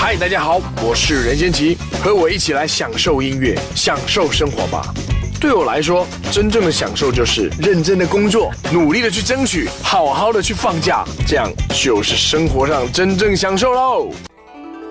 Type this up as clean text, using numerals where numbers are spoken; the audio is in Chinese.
嗨，大家好，我是任贤齐，和我一起来享受音乐，享受生活吧。对我来说，真正的享受就是认真的工作，努力的去争取，好好的去放假，这样就是生活上真正享受喽。